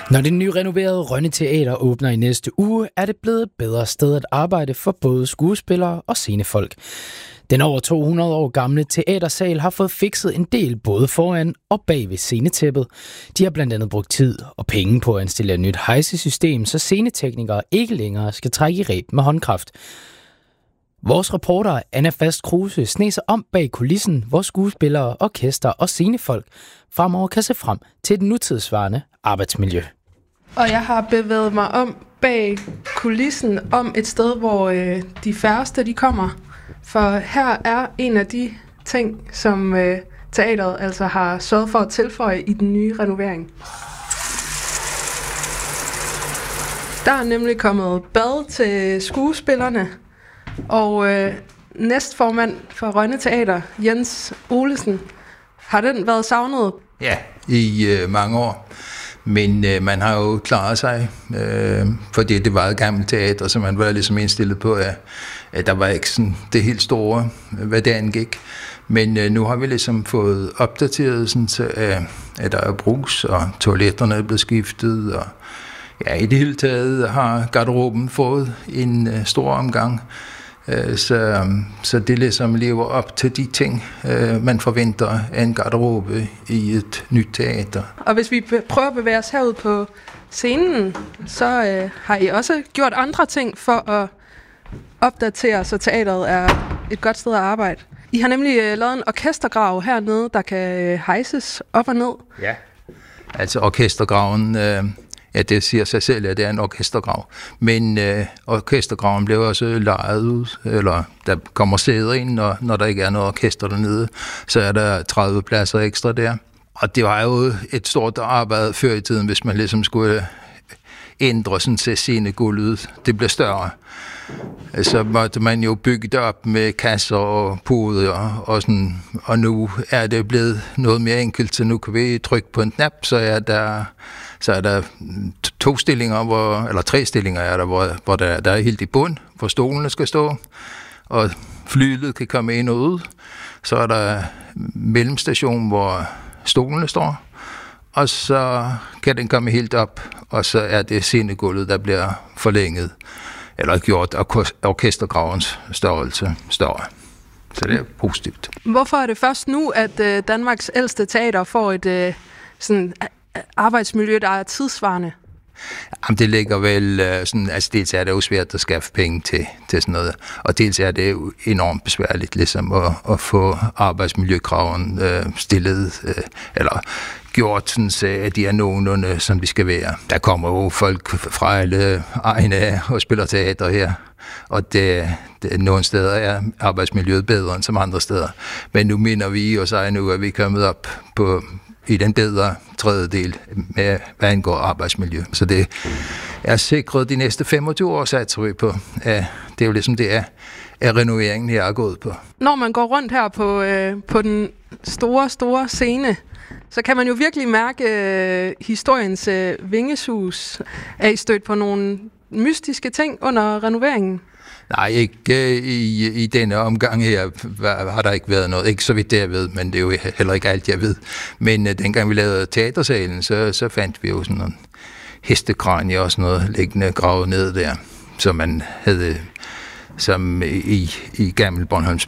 Når det nyrenoverede Rønne Teater åbner i næste uge, er det blevet et bedre sted at arbejde for både skuespillere og scenefolk. Den over 200 år gamle teatersal har fået fikset en del både foran og bag ved scenetæppet. De har blandt andet brugt tid og penge på at installere et nyt hejsesystem, så sceneteknikere ikke længere skal trække i reb med håndkraft. Vores reporter Anna Fast Kruse sneser om bag kulissen, hvor skuespillere, orkester og scenefolk fremover kan se frem til et nutidssvarende arbejdsmiljø. Og jeg har bevæget mig om bag kulissen om et sted, hvor de færreste de kommer. For her er en af de ting, som teateret altså har sørget for at tilføje i den nye renovering. Der er nemlig kommet bad til skuespillerne, og næstformand for Rønne Teater, Jens Olesen, har den været savnet? Ja, i mange år. Men man har jo klaret sig, fordi det var et gammelt teater, så man var ligesom indstillet på, at der var ikke sådan det helt store, hvad det angik. Men nu har vi ligesom fået opdateret, sådan, så, at der er brugs, og toiletterne er blevet skiftet, og ja, i det hele taget har garderoben fået en stor omgang. Så det ligesom lever op til de ting, man forventer af en garderobe i et nyt teater. Og hvis vi prøver at bevæge os herud på scenen, så har I også gjort andre ting for at opdatere, så teateret er et godt sted at arbejde. I har nemlig lavet en orkestergrav hernede, der kan hejses op og ned. Ja, altså orkestergraven... Ja, det siger sig selv, at det er en orkestergrav. Men orkestergraven bliver også lejet ud, eller der kommer sæder ind, når der ikke er noget orkester dernede, så er der 30 pladser ekstra der. Og det var jo et stort arbejde før i tiden, hvis man ligesom skulle ændre sådan til scenegulvet. Det blev større. Så måtte man jo bygge det op med kasser og puder og sådan. Og nu er det blevet noget mere enkelt, så nu kan vi trykke på en knap, så er der 2 stillinger, eller 3 stillinger er der, hvor der er helt i bund, hvor stolene skal stå, og flyet kan komme ind og ud. Så er der mellemstation, hvor stolene står, og så kan den komme helt op, og så er det scenegulvet, der bliver forlænget, eller gjort orkestergravens størrelse større. Så det er positivt. Hvorfor er det først nu, at Danmarks ældste teater får et sådan arbejdsmiljø, der er tidsvarende? Jamen, det ligger vel sådan, altså dels er det jo svært at skaffe penge til sådan noget, og dels er det jo enormt besværligt ligesom at få arbejdsmiljøkraven stillet, eller gjort sådan, så at de er nogenlunde, som de skal være. Der kommer jo folk fra alle egne og spiller teater her, og det nogle steder er arbejdsmiljøet bedre end som andre steder. Men nu mener vi os nu, at vi er kommet op i den bedre tredjedel med, hvad angår arbejdsmiljø. Så det er sikret de næste 25 år, satser vi på. Det er jo ligesom det er renoveringen, jeg er gået på. Når man går rundt her på den store scene, så kan man jo virkelig mærke historiens vingesus. Er I stødt på nogle mystiske ting under renoveringen? Nej, ikke i denne omgang her har der ikke været noget. Ikke så vidt det jeg ved, men det er jo heller ikke alt jeg ved. Men dengang vi lavede teatersalen, så fandt vi jo sådan nogle hestekranier og sådan noget liggende gravet ned der, som man havde som i gammel Bornholms